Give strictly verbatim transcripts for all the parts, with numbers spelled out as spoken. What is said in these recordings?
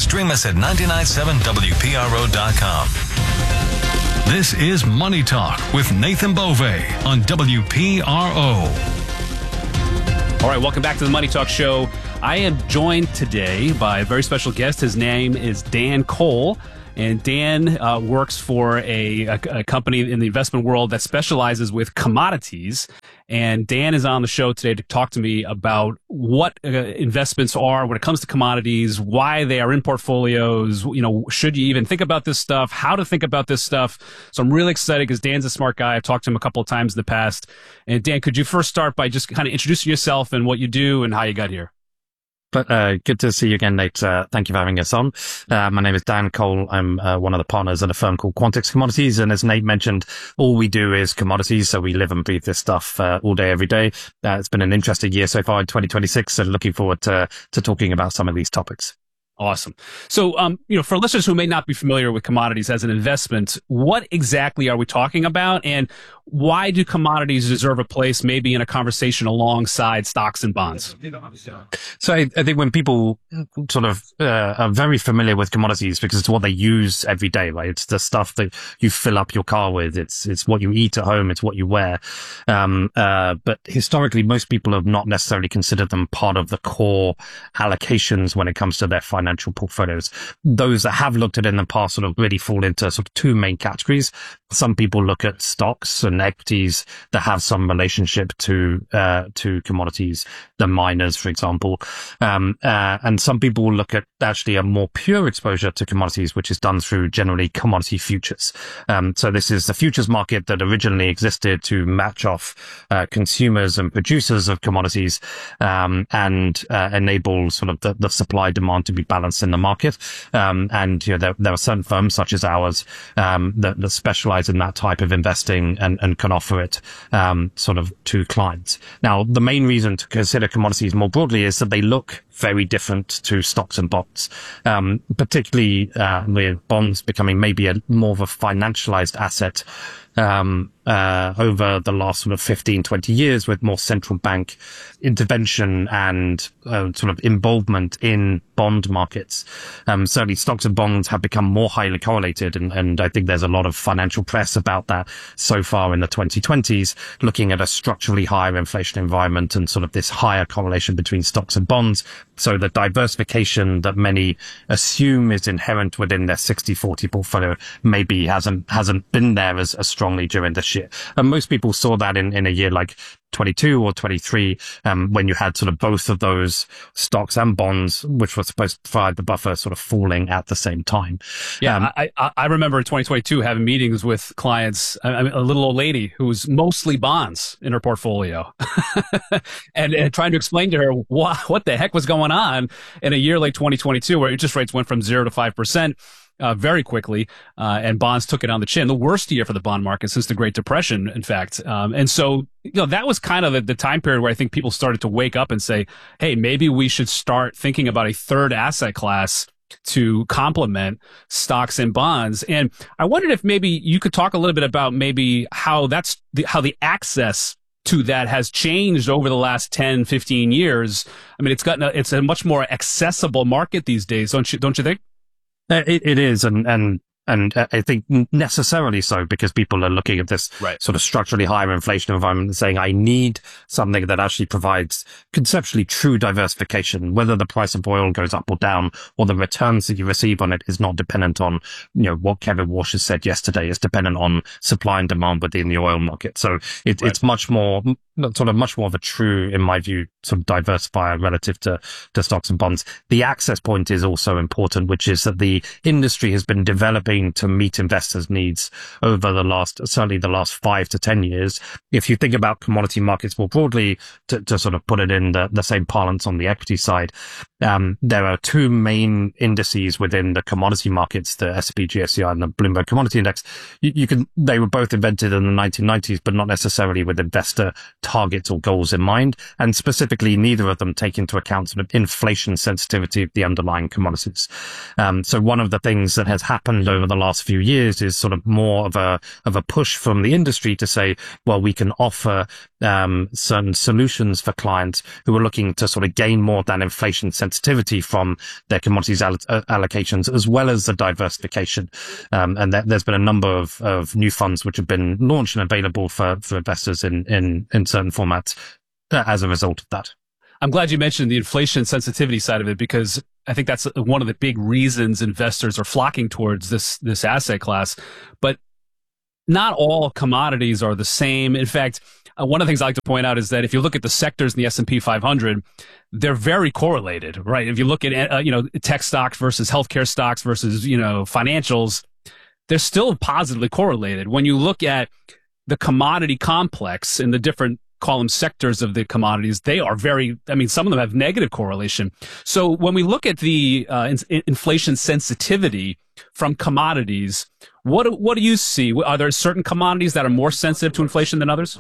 Stream us at nine nine seven W P R O dot com. This is Money Talk with Nathan Bove on W P R O. All right, welcome back to the Money Talk Show. I am joined today by a very special guest. His name is Dan Cole. And Dan uh, works for a, a, a company in the investment world that specializes with commodities. And Dan is on the show today to talk to me about what uh, investments are when it comes to commodities, why they are in portfolios, you know, should you even think about this stuff, how to think about this stuff. So I'm really excited because Dan's a smart guy. I've talked to him a couple of times in the past. And Dan, could you first start by just kind of introducing yourself and what you do and how you got here? But uh, good to see you again, Nate. Uh, thank you for having us on. Uh, my name is Dan Cole. I'm uh, one of the partners at a firm called Quantix Commodities. And as Nate mentioned, all we do is commodities. So we live and breathe this stuff uh, all day, every day. Uh, it's been an interesting year so far in twenty twenty-six, and looking forward to, to talking about some of these topics. Awesome. So, um, you know, for listeners who may not be familiar with commodities as an investment, what exactly are we talking about? And why do commodities deserve a place maybe in a conversation alongside stocks and bonds? So I, I think when people sort of uh, are very familiar with commodities because it's what they use every day, right? It's the stuff that you fill up your car with. It's it's what you eat at home. It's what you wear. Um, uh, but historically, most people have not necessarily considered them part of the core allocations when it comes to their financial portfolios. Those that have looked at it in the past sort of really fall into sort of two main categories. Some people look at stocks and equities that have some relationship to uh, to commodities, the miners, for example. Um, uh, and some people will look at actually a more pure exposure to commodities, which is done through generally commodity futures. Um, so this is the futures market that originally existed to match off uh, consumers and producers of commodities um, and uh, enable sort of the, the supply demand to be balanced in the market. Um, and you know, there, there are certain firms such as ours um, that, that specialize in that type of investing and, and can offer it um, sort of to clients. Now, the main reason to consider commodities more broadly is that they look very different to stocks and bonds, um, particularly uh, with bonds becoming maybe a more of a financialized asset um, uh, over the last sort of fifteen, twenty years with more central bank intervention and uh, sort of involvement in bond markets. Um, certainly stocks and bonds have become more highly correlated. And, and I think there's a lot of financial press about that so far in the twenty twenties, looking at a structurally higher inflation environment and sort of this higher correlation between stocks and bonds. So the diversification that many assume is inherent within their sixty forty portfolio maybe hasn't, hasn't been there as, as strongly during this year. And most people saw that in, in a year like twenty-two or twenty-three, um, when you had sort of both of those stocks and bonds, which were supposed to provide the buffer, sort of falling at the same time. Yeah, um, I, I, I remember in twenty twenty-two having meetings with clients, I mean, a little old lady who was mostly bonds in her portfolio and, and trying to explain to her what, what the heck was going on in a year like twenty twenty-two, where interest rates went from zero to five percent. Uh, very quickly, uh, and bonds took it on the chin. The worst year for the bond market since the Great Depression, in fact. Um, and so, you know, that was kind of the, the time period where I think people started to wake up and say, hey, maybe we should start thinking about a third asset class to complement stocks and bonds. And I wondered if maybe you could talk a little bit about maybe how that's the, how the access to that has changed over the last ten, fifteen years. I mean, it's gotten a, it's a much more accessible market these days, don't you, don't you think? It, it is, and, and And I think necessarily so, because people are looking at this right. sort of structurally higher inflation environment and saying, I need something that actually provides conceptually true diversification, whether the price of oil goes up or down, or the returns that you receive on it is not dependent on, you know, what Kevin Walsh has said yesterday. It's dependent on supply and demand within the oil market. So it, right. it's much more, sort of much more of a true, in my view, sort of diversifier relative to, to stocks and bonds. The access point is also important, which is that the industry has been developing to meet investors' needs over the last, certainly the last five to ten years. If you think about commodity markets more broadly, to, to sort of put it in the, the same parlance on the equity side, um, there are two main indices within the commodity markets, the S and P G S C I and the Bloomberg Commodity Index. You, you can, they were both invented in the nineteen nineties, but not necessarily with investor targets or goals in mind. And specifically, neither of them take into account sort of inflation sensitivity of the underlying commodities. Um, so one of the things that has happened over the last few years is sort of more of a, of a push from the industry to say, well, we can offer, um, certain solutions for clients who are looking to sort of gain more than inflation sensitivity sensitivity from their commodities all- allocations, as well as the diversification. Um, and th- there's been a number of, of new funds which have been launched and available for, for investors in, in, in certain formats uh, as a result of that. I'm glad you mentioned the inflation sensitivity side of it, because I think that's one of the big reasons investors are flocking towards this, this asset class. But not all commodities are the same. In fact, uh, one of the things I like to point out is that if you look at the sectors in the S and P five hundred, they're very correlated, right? If you look at, uh, you know, tech stocks versus healthcare stocks versus, you know, financials, they're still positively correlated. When you look at the commodity complex in the different column sectors of the commodities, they are very, I mean, some of them have negative correlation. So when we look at the uh, in- inflation sensitivity from commodities, what what do you see? Are there certain commodities that are more sensitive to inflation than others?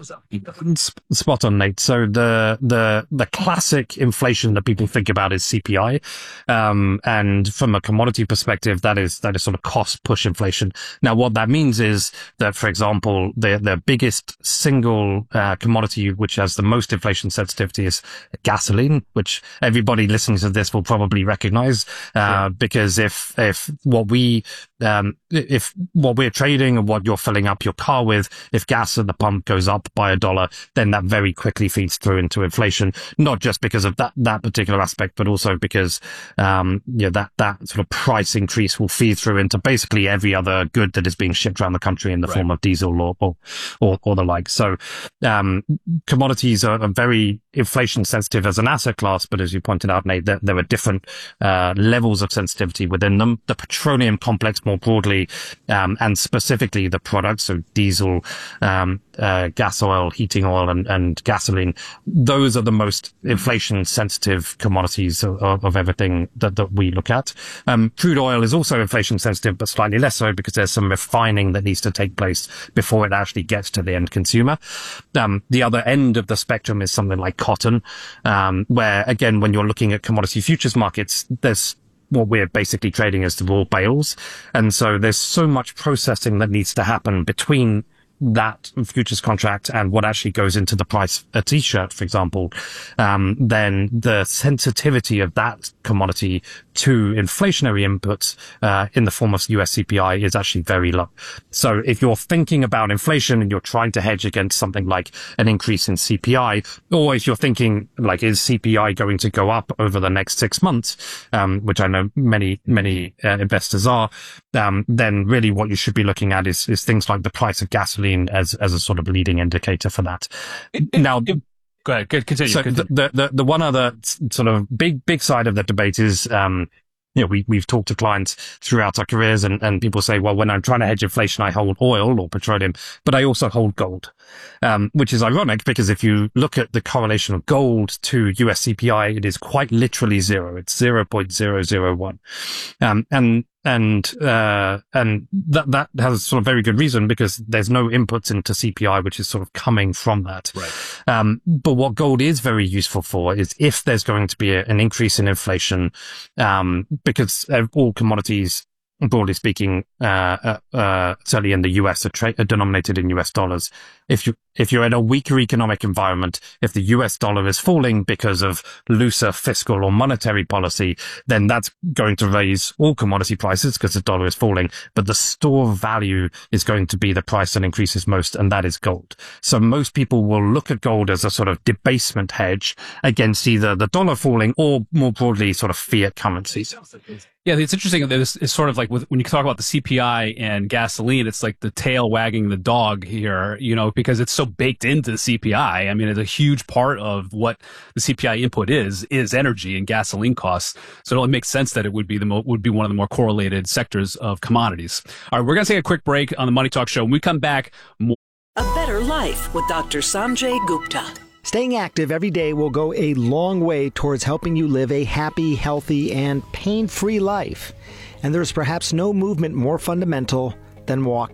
Spot on, Nate. So the the the classic inflation that people think about is C P I, um, and from a commodity perspective, that is that is sort of cost push inflation. Now, what that means is that, for example, the the biggest single uh, commodity which has the most inflation sensitivity is gasoline, which everybody listening to this will probably recognize, uh, sure. because if if what we um, if what we're trading and what you're filling up your car with, if gas at the pump goes up by a dollar, then that very quickly feeds through into inflation, not just because of that, that particular aspect, but also because, um, you know, that, that sort of price increase will feed through into basically every other good that is being shipped around the country in the right. form of diesel or, or, or, or the like. So, um, commodities are, are very inflation sensitive as an asset class, but as you pointed out, Nate, there, there are different, uh, levels of sensitivity within them. The petroleum complex more broadly, um, and specifically the products, so diesel, um, uh, gas oil, heating oil, and, and gasoline. Those are the most inflation-sensitive commodities of, of everything that, that we look at. Um, crude oil is also inflation-sensitive, but slightly less so because there's some refining that needs to take place before it actually gets to the end consumer. Um, the other end of the spectrum is something like cotton, um, where, again, when you're looking at commodity futures markets, there's what we're basically trading as the raw bales. And so there's so much processing that needs to happen between that futures contract and what actually goes into the price a t-shirt, for example, um, then the sensitivity of that commodity to inflationary inputs uh, in the form of U S C P I is actually very low. So if you're thinking about inflation and you're trying to hedge against something like an increase in C P I, or if you're thinking like, is C P I going to go up over the next six months, um, which I know many, many uh, investors are, um, then really what you should be looking at is, is things like the price of gasoline as as a sort of leading indicator for that. It, it, now, it, go ahead, continue. So continue. The, the the one other sort of big big side of the debate is, um, you know, we we've talked to clients throughout our careers, and and people say, well, when I'm trying to hedge inflation, I hold oil or petroleum, but I also hold gold, um, which is ironic because if you look at the correlation of gold to U S C P I, it is quite literally zero. It's zero point zero zero one, um, and. And, uh, and that, that has sort of very good reason because there's no inputs into C P I, which is sort of coming from that. Right. Um, but what gold is very useful for is if there's going to be a, an increase in inflation, um, because all commodities, broadly speaking, uh, uh, uh, certainly in the U S are, tra- are denominated in U S dollars. If you, if you're in a weaker economic environment, if the U S dollar is falling because of looser fiscal or monetary policy, then that's going to raise all commodity prices because the dollar is falling. But the store value is going to be the price that increases most, and that is gold. So most people will look at gold as a sort of debasement hedge against either the dollar falling or more broadly sort of fiat currencies. Yeah, it's interesting. This is sort of like with, when you talk about the C P I and gasoline, it's like the tail wagging the dog here, you know, because it's so baked into the C P I. I mean, it's a huge part of what the C P I input is, is energy and gasoline costs. So it only makes sense that it would be the mo- would be one of the more correlated sectors of commodities. All right, we're going to take a quick break on the Money Talk Show. When we come back, more. A Better Life with Doctor Sanjay Gupta. Staying active every day will go a long way towards helping you live a happy, healthy, and pain-free life. And there's perhaps no movement more fundamental than walking.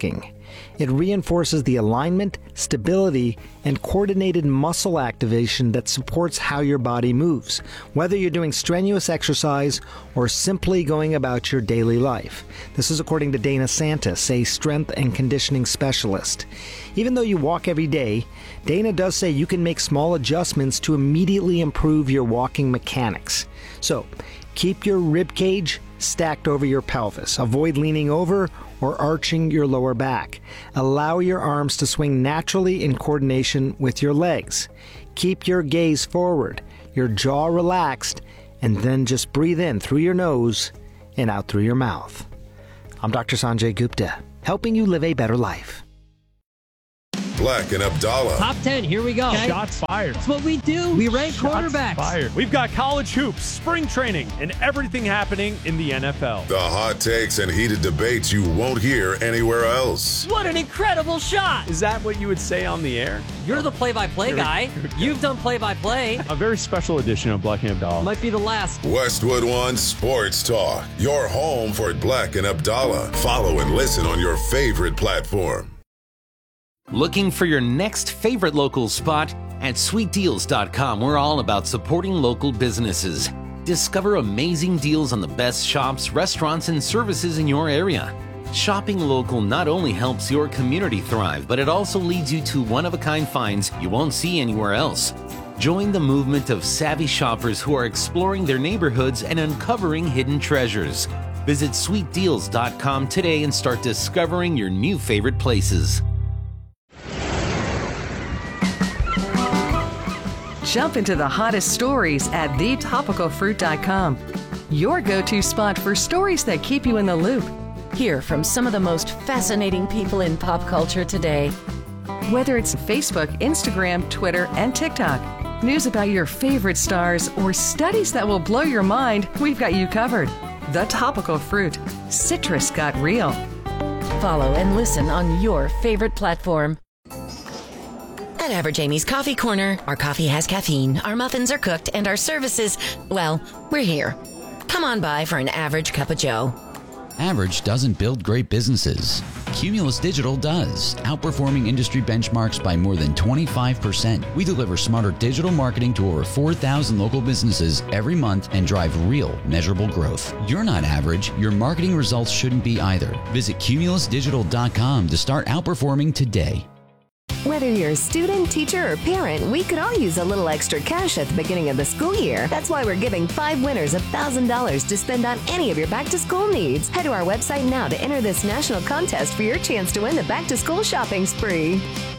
It reinforces the alignment, stability, and coordinated muscle activation that supports how your body moves, whether you're doing strenuous exercise or simply going about your daily life. This is according to Dana Santis, a strength and conditioning specialist. Even though you walk every day, Dana does say you can make small adjustments to immediately improve your walking mechanics. So, keep your rib cage stacked over your pelvis. Avoid leaning over or arching your lower back. Allow your arms to swing naturally in coordination with your legs. Keep your gaze forward, your jaw relaxed, and then just breathe in through your nose and out through your mouth. I'm Doctor Sanjay Gupta, helping you live a better life. Black and Abdallah. Top ten, here we go. Okay? Shots fired. That's what we do. We rank Shots quarterbacks. Fired. We've got college hoops, spring training, and everything happening in the N F L. The hot takes and heated debates you won't hear anywhere else. What an incredible shot. Is that what you would say on the air? You're the play-by-play guy. You've done play-by-play. A very special edition of Black and Abdallah. Might be the last. Westwood One Sports Talk. Your home for Black and Abdallah. Follow and listen on your favorite platform. Looking for your next favorite local spot? At sweet deals dot com, we're all about supporting local businesses. Discover amazing deals on the best shops, restaurants, and services in your area. Shopping local not only helps your community thrive, but it also leads you to one-of-a-kind finds you won't see anywhere else. Join the movement of savvy shoppers who are exploring their neighborhoods and uncovering hidden treasures. Visit sweet deals dot com today and start discovering your new favorite places. Jump into the hottest stories at the topical fruit dot com. Your go-to spot for stories that keep you in the loop. Hear from some of the most fascinating people in pop culture today. Whether it's Facebook, Instagram, Twitter, and TikTok, news about your favorite stars, or studies that will blow your mind, we've got you covered. The Topical Fruit. Citrus got real. Follow and listen on your favorite platform. At Average Amy's Coffee Corner, our coffee has caffeine, our muffins are cooked, and our services, well, we're here. Come on by for an average cup of joe. Average doesn't build great businesses. Cumulus Digital does, outperforming industry benchmarks by more than twenty-five percent. We deliver smarter digital marketing to over four thousand local businesses every month and drive real, measurable growth. You're not average. Your marketing results shouldn't be either. Visit cumulus digital dot com to start outperforming today. Whether you're a student, teacher, or parent, we could all use a little extra cash at the beginning of the school year. That's why we're giving five winners one thousand dollars to spend on any of your back-to-school needs. Head to our website now to enter this national contest for your chance to win the back-to-school shopping spree.